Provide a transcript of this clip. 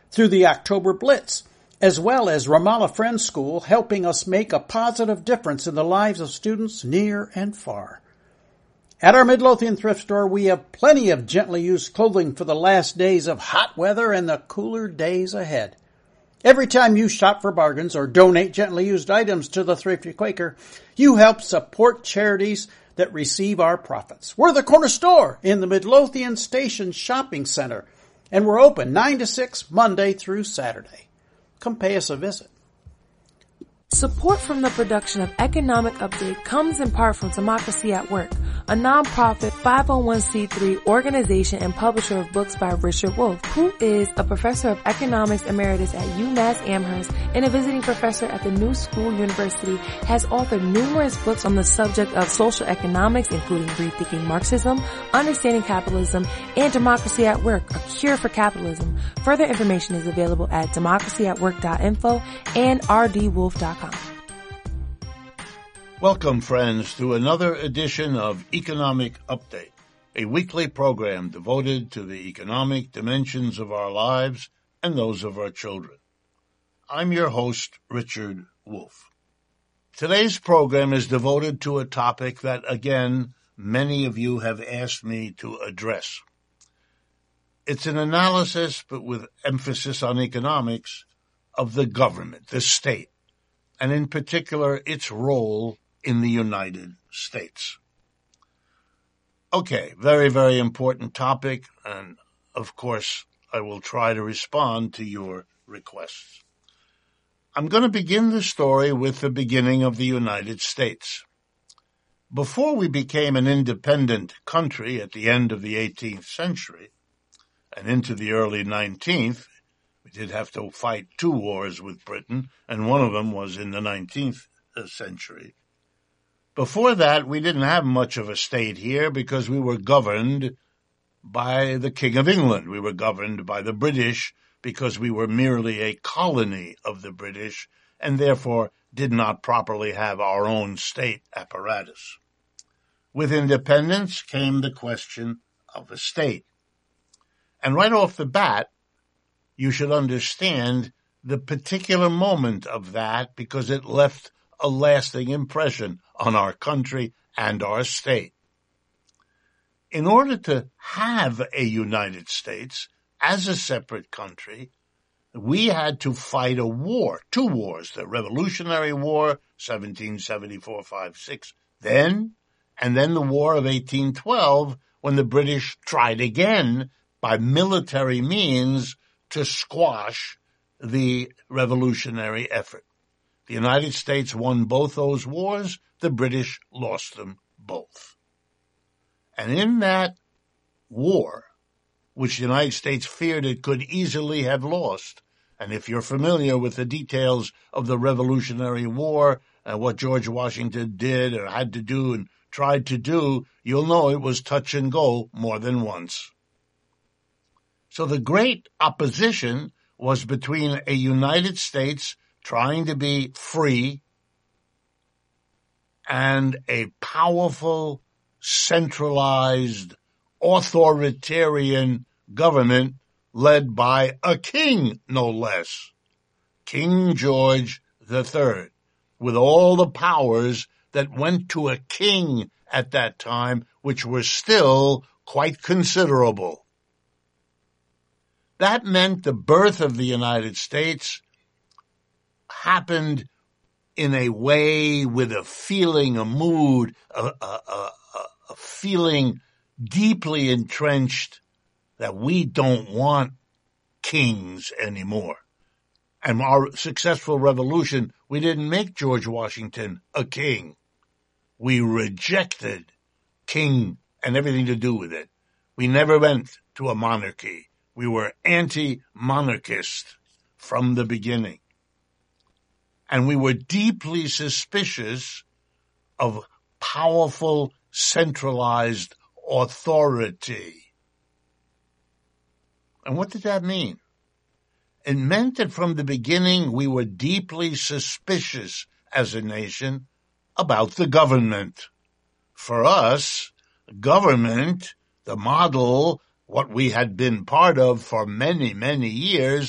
through the October Blitz, as well as Ramallah Friends School, helping us make a positive difference in the lives of students near and far. At our Midlothian thrift store, we have plenty of gently used clothing for the last days of hot weather and the cooler days ahead. Every time you shop for bargains or donate gently used items to the Thrifty Quaker, you help support charities that receive our profits. We're the corner store in the Midlothian Station Shopping Center, and we're open 9 to 6 Monday through Saturday. Come pay us a visit. Support from the production of Economic Update comes in part from Democracy at Work, a nonprofit 501c3 organization and publisher of books by Richard Wolff, who is a professor of economics emeritus at UMass Amherst and a visiting professor at the New School University, has authored numerous books on the subject of social economics, including Rethinking Marxism, Understanding Capitalism, and Democracy at Work, A Cure for Capitalism. Further information is available at democracyatwork.info and rdwolf.com. Welcome, friends, to another edition of Economic Update, a weekly program devoted to the economic dimensions of our lives and those of our children. I'm your host, Richard Wolff. Today's program is devoted to a topic that, again, many of you have asked me to address. It's an analysis, but with emphasis on economics, of the government, the state, and in particular its role in the United States. Okay, very, very important topic, and of course I will try to respond to your requests. I'm going to begin the story with the beginning of the United States. Before we became an independent country at the end of the 18th century and into the early 19th, we did have to fight 2 wars with Britain, and one of them was in the 19th century. Before that, we didn't have much of a state here because we were governed by the King of England. We were governed by the British because we were merely a colony of the British and therefore did not properly have our own state apparatus. With independence came the question of a state. And right off the bat, you should understand the particular moment of that because it left a lasting impression on our country and our state. In order to have a United States as a separate country, we had to fight a war, 2 wars, the Revolutionary War, 1774-5-6, then, and then the War of 1812, when the British tried again by military means to squash the revolutionary effort. The United States won both those wars. The British lost them both. And in that war, which the United States feared it could easily have lost, and if you're familiar with the details of the Revolutionary War and what George Washington did or had to do and tried to do, you'll know it was touch and go more than once. So the great opposition was between a United States trying to be free and a powerful, centralized, authoritarian government led by a king, no less, King George III, with all the powers that went to a king at that time, which were still quite considerable. That meant the birth of the United States happened in a way with a feeling, a mood, a feeling deeply entrenched that we don't want kings anymore. And our successful revolution, we didn't make George Washington a king. We rejected king and everything to do with it. We never went to a monarchy. We were anti-monarchist from the beginning. And we were deeply suspicious of powerful, centralized authority. And what did that mean? It meant that from the beginning we were deeply suspicious as a nation about the government. For us, government, the model, what we had been part of for many, many years,